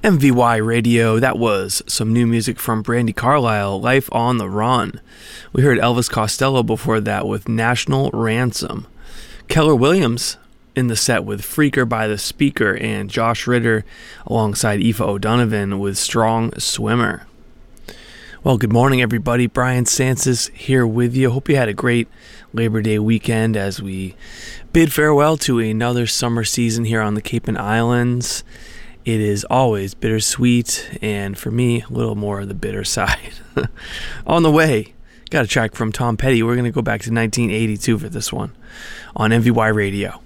MVY Radio, that was some new music from Brandi Carlile, Life on the Run. We heard Elvis Costello before that with National Ransom. Keller Williams in the set with Freaker by the Speaker, and Josh Ritter alongside Aoife O'Donovan with Strong Swimmer. Well, good morning, everybody. Brian Sansis here with you. Hope you had a great Labor Day weekend as we bid farewell to another summer season here on the Cape and Islands. It is always bittersweet, and for me, a little more of the bitter side. On the way, got a track from Tom Petty. We're going to go back to 1982 for this one on MVY Radio.